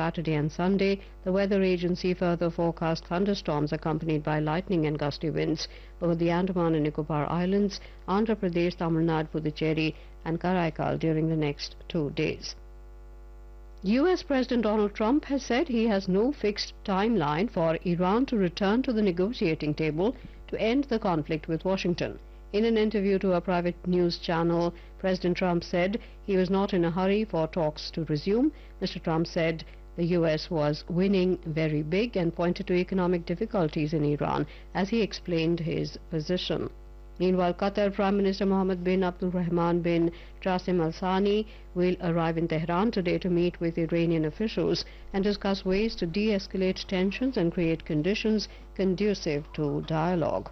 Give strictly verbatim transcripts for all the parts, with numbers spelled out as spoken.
Saturday and Sunday. The weather agency further forecast thunderstorms accompanied by lightning and gusty winds over the Andaman and Nicobar Islands, Andhra Pradesh, Tamil Nadu, Puducherry and Karaikal during the next two days. U S President Donald Trump has said he has no fixed timeline for Iran to return to the negotiating table to end the conflict with Washington. In an interview to a private news channel, President Trump said he was not in a hurry for talks to resume. Mister Trump said the U S was winning very big and pointed to economic difficulties in Iran as he explained his position. Meanwhile, Qatar Prime Minister Mohammed bin Abdul Rahman bin Jassim Al Thani will arrive in Tehran today to meet with Iranian officials and discuss ways to de-escalate tensions and create conditions conducive to dialogue.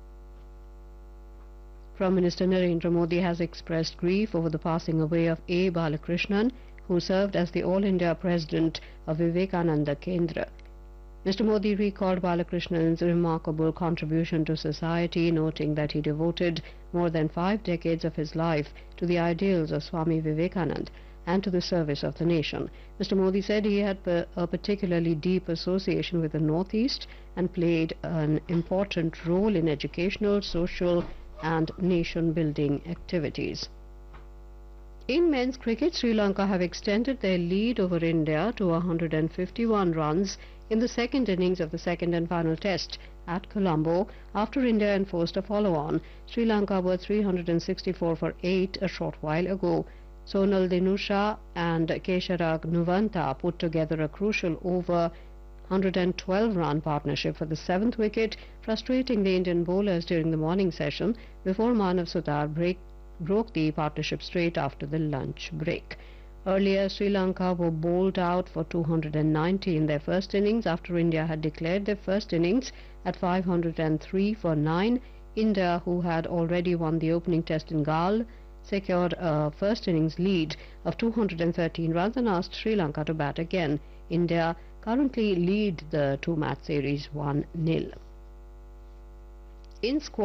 Prime Minister Narendra Modi has expressed grief over the passing away of A. Balakrishnan, who served as the All India President of Vivekananda Kendra. Mister Modi recalled Balakrishnan's remarkable contribution to society, noting that he devoted more than five decades of his life to the ideals of Swami Vivekananda and to the service of the nation. Mister Modi said he had a particularly deep association with the Northeast and played an important role in educational, social and nation-building activities. In men's cricket, Sri Lanka have extended their lead over India to one hundred fifty-one runs in the second innings of the second and final test at Colombo after India enforced a follow-on. Sri Lanka were three hundred sixty-four for eight a short while ago. Sonal Dinusha and Kesharak Nuvanta put together a crucial over one hundred twelve run partnership for the seventh wicket, frustrating the Indian bowlers during the morning session before Manav Sutar break, broke the partnership straight after the lunch break. Earlier, Sri Lanka were bowled out for two hundred ninety in their first innings after India had declared their first innings at five hundred three for nine. India, who had already won the opening test in Galle, secured a first innings lead of two hundred thirteen runs and asked Sri Lanka to bat again. India currently lead the two-match series one nil. In squash,